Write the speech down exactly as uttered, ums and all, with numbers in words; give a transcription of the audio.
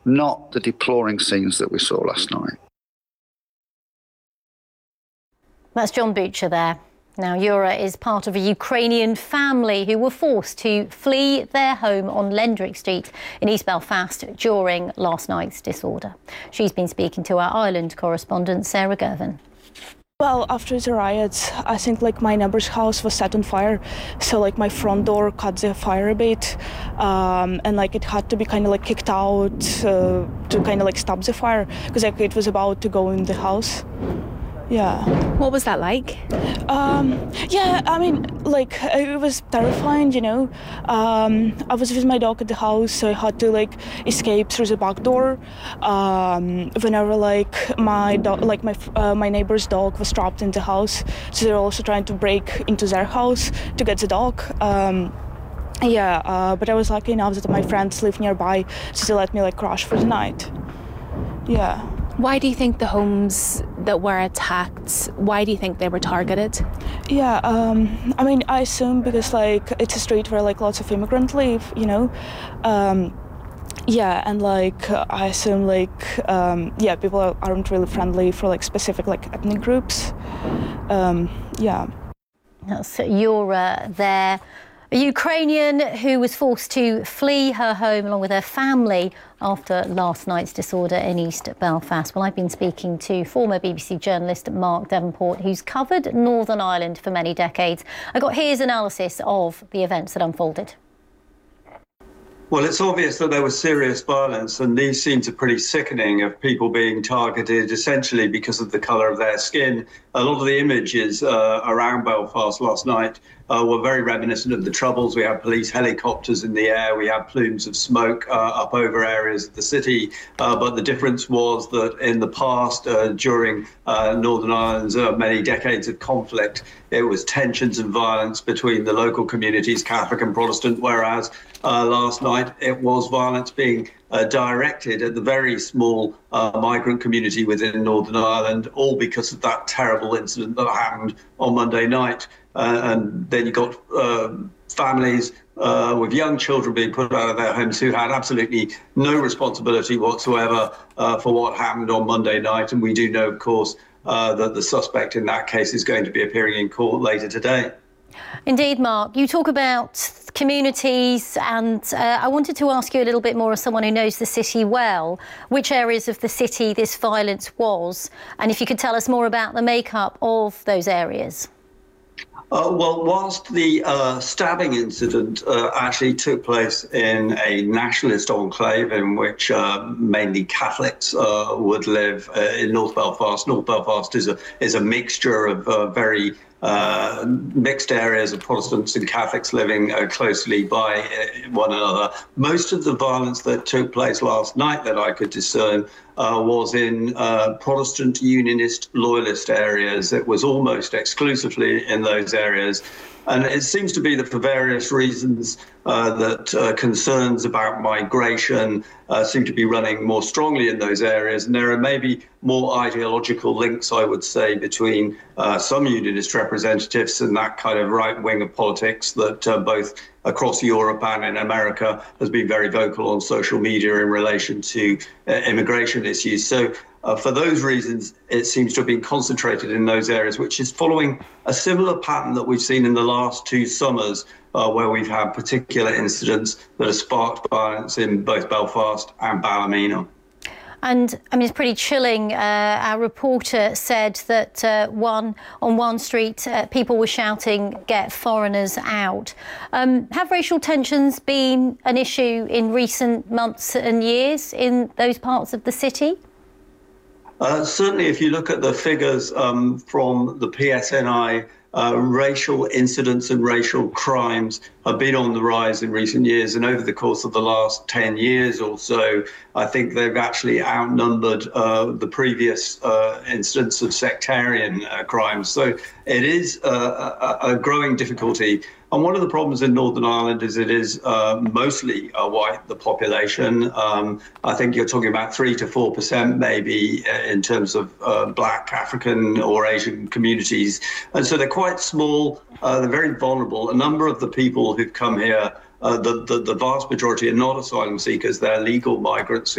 not the deploring scenes that we saw last night. That's John Butcher there. Now, Yura is part of a Ukrainian family who were forced to flee their home on Lendrick Street in East Belfast during last night's disorder. She's been speaking to our Ireland correspondent, Sarah Gervin. Well, after the riots, I think like my neighbor's house was set on fire, so like my front door caught the fire a bit, um, and like it had to be kind of like kicked out uh, to kind of like stop the fire because like it was about to go in the house. Yeah. What was that like? Um, yeah, I mean, like, it was terrifying, you know. Um, I was with my dog at the house, so I had to, like, escape through the back door. Um, whenever, like, my dog, like, my uh, my neighbor's dog was trapped in the house, so they're also trying to break into their house to get the dog. Um, yeah, uh, but I was lucky enough that my friends live nearby, so they let me, like, crash for the night. Yeah. Why do you think the homes that were attacked, why do you think they were targeted? Yeah, um, I mean, I assume because, like, it's a street where, like, lots of immigrants live, you know? Um, yeah, and, like, I assume, like, um, yeah, people aren't really friendly for, like, specific, like, ethnic groups. Um, yeah. So you're uh, there. A Ukrainian who was forced to flee her home along with her family after last night's disorder in East Belfast. Well, I've been speaking to former B B C journalist Mark Devonport, who's covered Northern Ireland for many decades. I got his analysis of the events that unfolded. Well, it's obvious that there was serious violence, and these scenes are pretty sickening of people being targeted essentially because of the colour of their skin. A lot of the images uh, around Belfast last night uh, were very reminiscent of the Troubles. We had police helicopters in the air, we had plumes of smoke uh, up over areas of the city, uh, but the difference was that in the past, uh, during uh, Northern Ireland's uh, many decades of conflict, it was tensions and violence between the local communities, Catholic and Protestant, whereas uh, last night it was violence being uh, directed at the very small uh, migrant community within Northern Ireland, all because of that terrible incident that happened on Monday night. Uh, and then you got uh, families uh, with young children being put out of their homes who had absolutely no responsibility whatsoever uh, for what happened on Monday night. And we do know, of course, uh, that the suspect in that case is going to be appearing in court later today. Indeed, Mark. You talk about communities, and uh, I wanted to ask you a little bit more as someone who knows the city well, which areas of the city this violence was, and if you could tell us more about the makeup of those areas. Uh, well, whilst the uh, stabbing incident uh, actually took place in a nationalist enclave in which uh, mainly Catholics uh, would live uh, in North Belfast, North Belfast is a is a mixture of uh, very uh, mixed areas of Protestants and Catholics living uh, closely by uh, one another. Most of the violence that took place last night that I could discern Uh, was in uh, Protestant Unionist loyalist areas. It was almost exclusively in those areas. And it seems to be that for various reasons uh, that uh, concerns about migration uh, seem to be running more strongly in those areas. And there are maybe more ideological links, I would say, between uh, some unionist representatives and that kind of right wing of politics that uh, both across Europe and in America has been very vocal on social media in relation to uh, immigration issues. So uh, for those reasons, it seems to have been concentrated in those areas, which is following a similar pattern that we've seen in the last two summers, uh, where we've had particular incidents that have sparked violence in both Belfast and Ballymena. And I mean, it's pretty chilling. Uh, our reporter said that uh, one on one street, uh, people were shouting, "Get foreigners out." Um, have racial tensions been an issue in recent months and years in those parts of the city? Uh, certainly, if you look at the figures um, from the P S N I, uh, racial incidents and racial crimes have been on the rise in recent years. And over the course of the last ten years or so, I think they've actually outnumbered uh, the previous uh, incidents of sectarian uh, crimes. So it is uh, a, a growing difficulty. And one of the problems in Northern Ireland is it is uh, mostly uh, white, the population. Um, I think you're talking about three to four percent maybe uh, in terms of uh, black, African or Asian communities. And so they're quite small, uh, they're very vulnerable. A number of the people who've come here, uh, the, the, the vast majority are not asylum seekers, they're legal migrants